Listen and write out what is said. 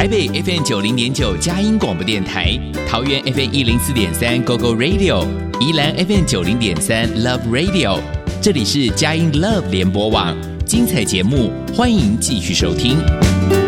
台北 FM90.9 佳音广播电台，桃园 FM104.3 GoGo Radio， 宜兰 FM90.3 Love Radio， 这里是佳音 Love 联播网，精彩节目欢迎继续收听。